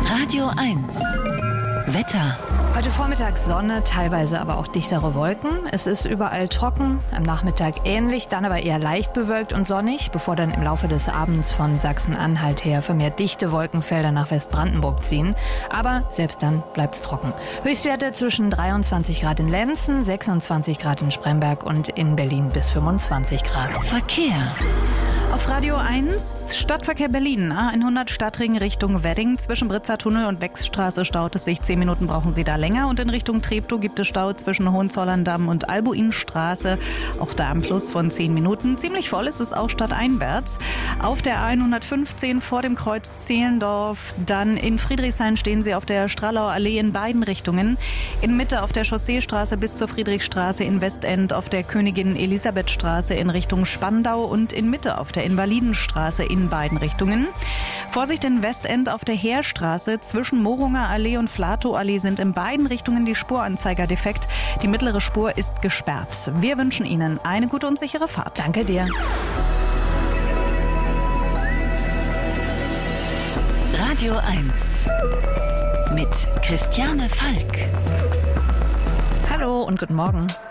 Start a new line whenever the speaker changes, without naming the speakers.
Radio 1. Wetter.
Heute Vormittag Sonne, teilweise aber auch dichtere Wolken. Es ist überall trocken, am Nachmittag ähnlich, dann aber eher leicht bewölkt und sonnig, bevor dann im Laufe des Abends von Sachsen-Anhalt her vermehrt dichte Wolkenfelder nach Westbrandenburg ziehen. Aber selbst dann bleibt es trocken. Höchstwerte zwischen 23 Grad in Lenzen, 26 Grad in Spremberg und in Berlin bis 25 Grad.
Verkehr.
Auf Radio 1 Stadtverkehr Berlin, A100 Stadtring Richtung Wedding. Zwischen Britzer Tunnel und Wechsstraße staut es sich. 10 Minuten brauchen Sie da länger. Und in Richtung Treptow gibt es Stau zwischen Hohenzollern-Damm und Albuinstraße. Auch da ein Plus von 10 Minuten. Ziemlich voll ist es auch stadteinwärts. Auf der A115 vor dem Kreuz Zehlendorf. Dann in Friedrichshain stehen Sie auf der Stralauer Allee in beiden Richtungen. In Mitte auf der Chausseestraße bis zur Friedrichstraße, in Westend auf der Königin-Elisabeth-Straße in Richtung Spandau und in Mitte auf der Invalidenstraße in beiden Richtungen. Vorsicht in Westend auf der Heerstraße. Zwischen Morunger Allee und Flatow-Allee sind in beiden Richtungen die Spuranzeiger defekt. Die mittlere Spur ist gesperrt. Wir wünschen Ihnen eine gute und sichere Fahrt.
Danke dir.
Radio 1 mit Christiane Falk.
Hallo und guten Morgen.